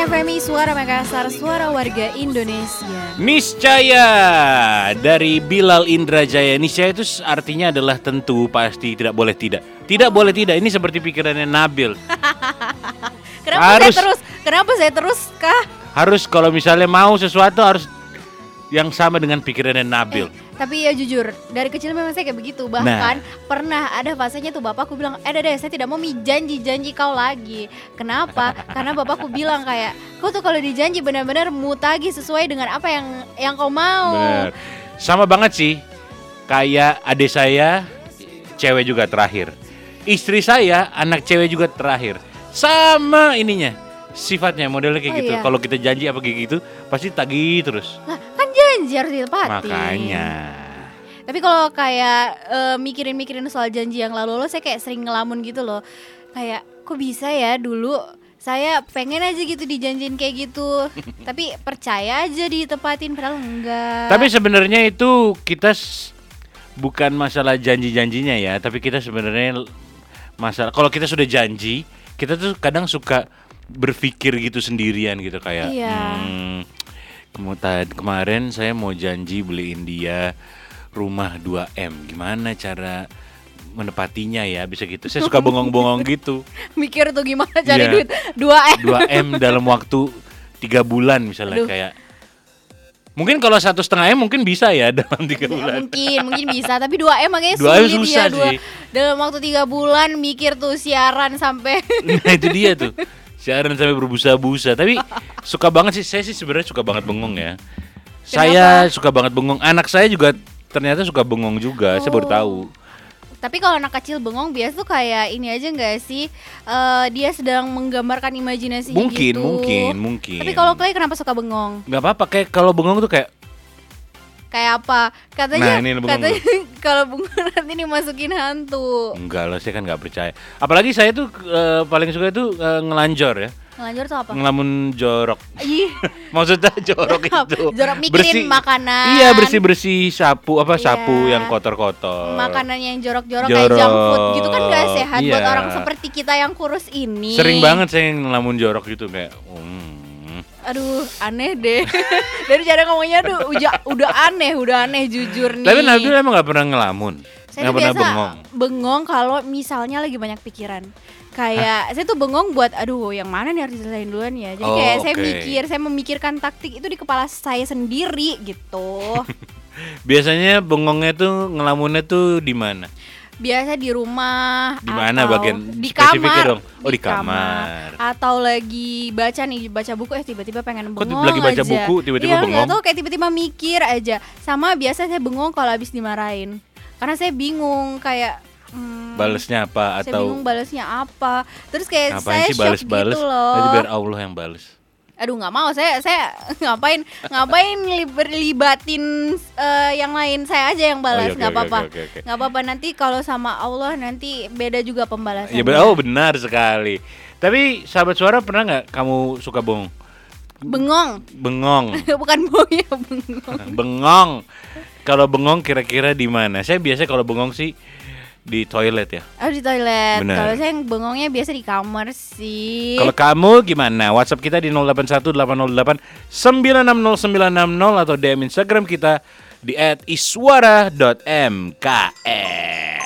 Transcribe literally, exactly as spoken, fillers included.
F M I Suara Makassar, suara warga Indonesia. Niscaya dari Bilal Indrajaya. Niscaya itu artinya adalah tentu, pasti, tidak boleh tidak. Tidak boleh tidak, ini seperti pikirannya Nabil. Kenapa Harus. saya terus? Kenapa saya terus kah? Harus kalau misalnya mau sesuatu harus yang sama dengan pikirannya Nabil. Eh, tapi ya jujur, dari kecil memang saya kayak begitu. Bahkan nah. pernah ada fasenya tuh bapakku bilang, eh deh saya tidak mau janji-janji kau lagi. Kenapa? Karena bapakku bilang kayak, kau tuh kalau dijanji benar-benar mutagi sesuai dengan apa yang yang kau mau. Bener. Sama banget sih, kayak adik saya, cewek juga terakhir. Istri saya, anak cewek juga terakhir. Sama ininya, sifatnya modelnya kayak oh, gitu. Iya. Kalau kita janji apa kayak gitu, pasti tagih terus. Lah, kan janji harus ditepati. Makanya. Tapi kalau kayak uh, mikirin-mikirin soal janji yang lalu-lalu, saya kayak sering ngelamun gitu loh. Kayak kok bisa ya dulu saya pengen aja gitu dijanjiin kayak gitu. Tapi percaya aja ditepatin, padahal enggak. Tapi sebenarnya itu kita s- bukan masalah janji-janjinya ya, tapi kita sebenarnya masalah kalau kita sudah janji, kita tuh kadang suka berpikir gitu sendirian gitu kayak iya. hmm, Kemudian kemarin saya mau janji beliin dia rumah dua M. Gimana cara menepatinya ya, bisa gitu. Saya suka bengong-bengong gitu. Mikir tuh gimana cari Iya. duit dua M. dua M dalam waktu tiga bulan misalnya. Aduh. Kayak mungkin kalau satu setengah M mungkin bisa ya dalam tiga bulan. Mungkin, mungkin bisa. Tapi dua M makanya dua M sulit susah ya. Dua, sih. dalam waktu tiga bulan mikir tuh siaran sampai. Nah itu dia tuh. Siaran sampai berbusa-busa. Tapi suka banget sih. Saya sih sebenarnya suka banget bengong ya. Kenapa? Saya suka banget bengong. Anak saya juga ternyata suka bengong juga. Oh. Saya baru tahu. Tapi kalau anak kecil bengong biasa tuh kayak ini aja nggak sih? Uh, dia sedang menggambarkan imajinasinya mungkin, gitu. Mungkin, mungkin, mungkin. Tapi kalau Clay kenapa suka bengong? Gak apa-apa. Kayak kalau bengong tuh kayak kayak apa? Katanya, nah, katanya kalau bengong nanti dimasukin hantu. Enggak lah, saya kan nggak percaya. Apalagi saya tuh uh, paling suka itu uh, ngelanjor ya. Ngelanjor tuh apa? Ngelamun jorok. Maksudnya jorok itu jorok mikirin bersih, makanan. Iya, bersih-bersih sapu apa iya. Sapu yang kotor-kotor. Makanan yang jorok-jorok jorok. Kayak junk food gitu kan gak sehat iya. buat orang seperti kita yang kurus ini. Sering banget saya ngelamun jorok gitu kayak hmm. Aduh, aneh deh. Dari cara ngomongnya tuh udah udah aneh, udah aneh jujur nih. Tapi Nabil emang gak pernah ngelamun. Saya gak pernah biasa bengong. Bengong kalau misalnya lagi banyak pikiran. Kayak Hah? saya tuh bengong buat aduh yang mana nih harus diselesain duluan ya. Jadi oh, kayak okay. saya mikir, saya memikirkan taktik itu di kepala saya sendiri gitu. Biasanya bengongnya tuh ngelamunnya tuh di mana? Biasa di rumah. Di mana bagian di kamar dong? Oh di, di kamar. kamar. Atau lagi baca nih baca buku eh tiba-tiba pengen bengong. Kok lagi baca aja. buku tiba-tiba iya, bengong? Iya, kayak tiba-tiba mikir aja. Sama biasa saya bengong kalau habis dimarahin. Karena saya bingung kayak Hmm, balesnya apa saya atau bingung balesnya apa. Terus kayak ngapain saya sih shock bales-bales? gitu loh. Nanti biar Allah yang bales. Aduh nggak mau saya saya ngapain ngapain libatin uh, yang lain, saya aja yang balas. Nggak oh, okay, apa-apa okay, okay, okay. Nggak apa-apa, nanti kalau sama Allah nanti beda juga pembalasannya. Ya, oh benar sekali. Tapi sahabat suara pernah nggak kamu suka bengong? Bengong. Bengong. Bukan bong ya bengong. Bengong. Kalau bengong kira-kira di mana? Saya biasa kalau bengong sih di toilet ya. Oh di toilet. Kalau saya bengongnya biasa di kamar sih. Kalau kamu gimana? WhatsApp kita di nol delapan satu delapan nol delapan sembilan enam nol sembilan enam nol atau D M Instagram kita di et iswara dot m k e.